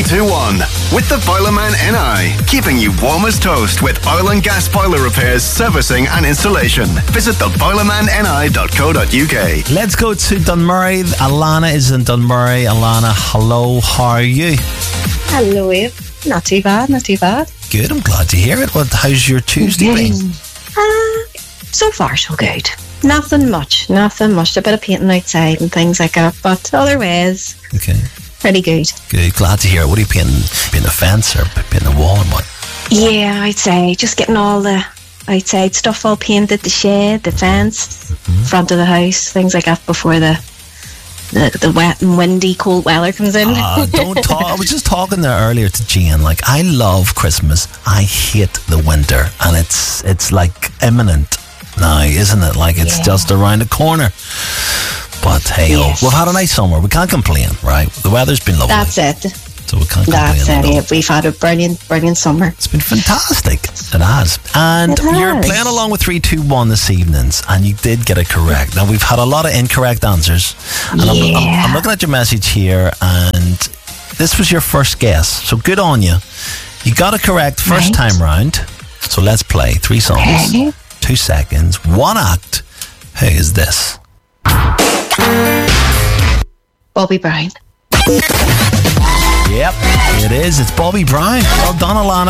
321 with the Boilerman NI, keeping you warm as toast with oil and gas boiler repairs, servicing and installation. Visit theboilermanni.co.uk. Let's go to Dunmurry. Alana is in Dunmurry. Alana, hello, how are you? Hello, Eve. Not too bad, not too bad. Good, I'm glad to hear it. How's your Tuesday been? So far, so good. Nothing much. A bit of painting outside and things like that, but otherwise, Okay. pretty good. Good, glad to hear it. What are you painting? Painting a fence or painting a wall and what? Yeah, I'd say just getting all the outside stuff all painted, the shed, the fence, front of the house, things like that before the wet and windy, cold weather comes in. Don't talk. I was just talking there earlier to Jane. Like, I love Christmas. I hate the winter, and it's like imminent now, isn't it? Like, it's just around the corner. But hey, we've had a nice summer. We can't complain, right? The weather's been lovely. That's it. So we can't complain. That's it. Yeah, we've had a brilliant summer. It's been fantastic. It has. And you're playing along with 321 this evening, and you did get it correct. Now, we've had a lot of incorrect answers. And I'm looking at your message here, and this was your first guess. So good on you. You got it correct first time round. So let's play 3 songs, 2 seconds, 1 act. Who is this? Bobby Brown. Yep, it is. It's Bobby Brown. Well done, Alana.